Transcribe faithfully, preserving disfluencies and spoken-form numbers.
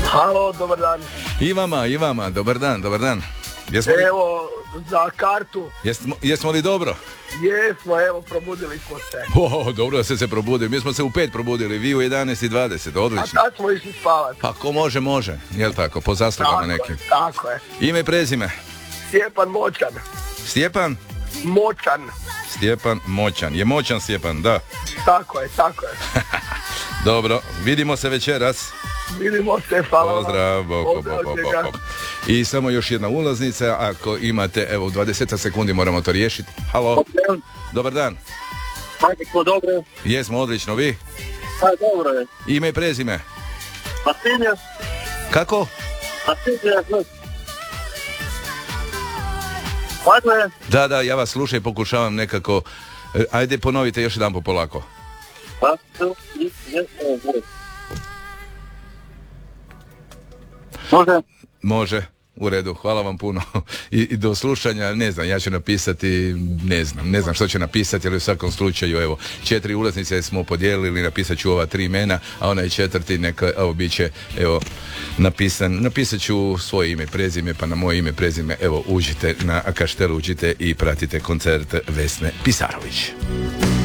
Halo, dobar dan. I vama, i vama, dobar dan, dobar dan. Jesmo li, Evo, za kartu. jesmo, jesmo li dobro? Jesmo, evo, probudili smo se. O, dobro da ste se probudili. Mi smo se u pet probudili, vi u jedanaest i dvadeset, A odlično. tad smo išli spavat. Pa ko može, može. Jel tako, po zaslugama Tako nekim. je, tako je. Ime i prezime. Stjepan Moćan. Stjepan? Moćan. Stjepan Moćan. Je moćan Stjepan, da. Tako je, tako je. Dobro, vidimo se večeras. Vidimo se, hvala vam. Pozdrav, bok, bok, Pozdrav, bok, čega. bok, bok. I samo još jedna ulaznica, ako imate, evo u dvadeset sekundi moramo to riješiti. Halo, dobar dan. Kako dobro? Jesmo, odlično, vi? Pa dobro je. Ime i prezime. Vasilija, Kako? Vasilija, Kako je? Da, da, ja vas slušam i pokušavam nekako. e, Ajde, ponovite još jedan po polako. Može? Može, u redu, hvala vam puno. I, i do slušanja, ne znam, ja ću napisati, ne znam, ne znam što ću napisati, ali u svakom slučaju, evo, četiri ulaznice smo podijelili, napisat ću ova tri imena, a onaj četvrti neka, evo, bit će, evo, napisan, napisat ću svoje ime, prezime, pa na moje ime, prezime, evo, uđite na Kaštel, uđite i pratite koncert Vesne Pisarović.